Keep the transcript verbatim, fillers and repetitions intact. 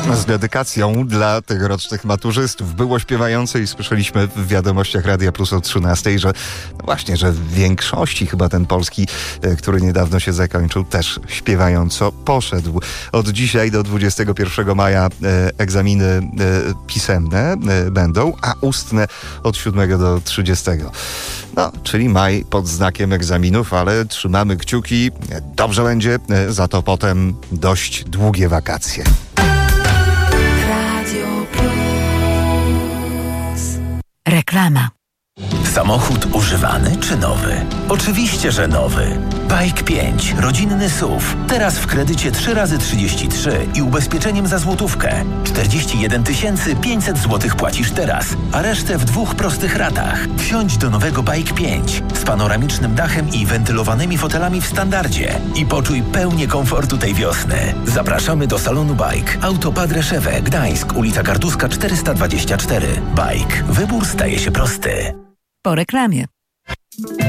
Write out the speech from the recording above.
Z dedykacją dla tegorocznych maturzystów. Było śpiewające i słyszeliśmy w wiadomościach Radia Plus o trzynastej, że no właśnie, że w większości chyba ten polski, który niedawno się zakończył, też śpiewająco poszedł. Od dzisiaj do dwudziestego pierwszego maja egzaminy pisemne będą, a ustne od siódmego do trzydziestego. No, czyli maj pod znakiem egzaminów, ale trzymamy kciuki. Dobrze będzie, za to potem dość długie wakacje. Reklama. Samochód używany czy nowy? Oczywiście, że nowy. Bike pięć, rodzinny S U V. Teraz w kredycie trzy razy trzydzieści trzy i ubezpieczeniem za złotówkę. czterdzieści jeden tysięcy pięćset złotych płacisz teraz, a resztę w dwóch prostych ratach. Wsiądź do nowego Bike pięć z panoramicznym dachem i wentylowanymi fotelami w standardzie i poczuj pełnię komfortu tej wiosny. Zapraszamy do salonu Bike. Auto Padre Szewę, Gdańsk, ulica Kartuska czterysta dwadzieścia cztery. Bike. Wybór staje się prosty. Po reklamie.